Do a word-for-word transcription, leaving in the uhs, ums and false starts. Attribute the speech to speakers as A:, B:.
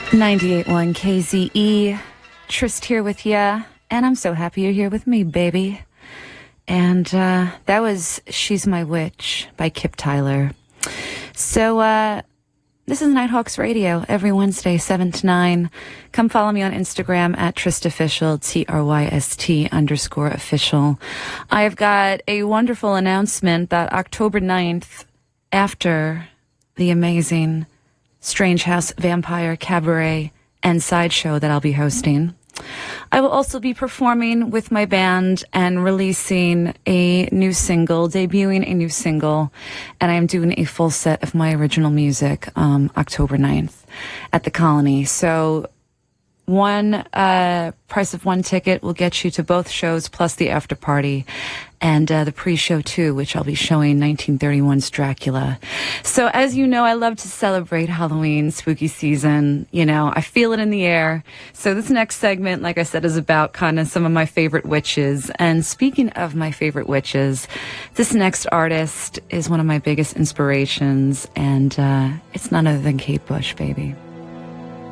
A: ninety-eight point one K Z E, Trist here with ya, and I'm so happy you're here with me, baby. And uh, that was She's My Witch by Kip Tyler. So uh, this is Nighthawks Radio every Wednesday, seven to nine. Come follow me on Instagram at TristOfficial, T R Y S T underscore official. I've got a wonderful announcement that October ninth, after the amazing Strange House Vampire Cabaret and Sideshow that I'll be hosting, I will also be performing with my band and releasing a new single, debuting a new single, and I am doing a full set of my original music um, October ninth at the Colony. So one uh, price of one ticket will get you to both shows plus the after party and uh, the pre-show too, which I'll be showing nineteen thirty-one's Dracula. So as you know, I love to celebrate Halloween, spooky season. You know, I feel it in the air. So this next segment, like I said, is about kind of some of my favorite witches. And speaking of my favorite witches, this next artist is one of my biggest inspirations, and uh, it's none other than Kate Bush, baby.